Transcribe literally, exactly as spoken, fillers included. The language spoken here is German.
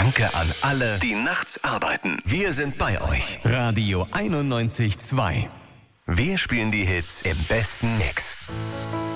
Danke an alle, die nachts arbeiten. Wir sind bei euch. Radio einundneunzig Komma zwei. Wir spielen die Hits im besten Mix.